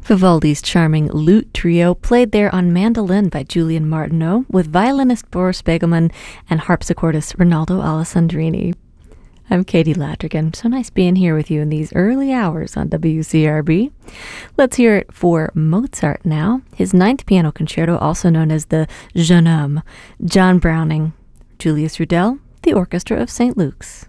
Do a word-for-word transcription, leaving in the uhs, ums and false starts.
Vivaldi's charming lute trio played there on mandolin by Julian Martineau with violinist Boris Begelman and harpsichordist Ronaldo Alessandrini. I'm Katie Ladrigan. So nice being here with you in these early hours on W C R B. Let's hear it for Mozart now. His Ninth Piano Concerto, also known as the Jeune Homme, John Browning, Julius Rudel, the Orchestra of Saint Luke's.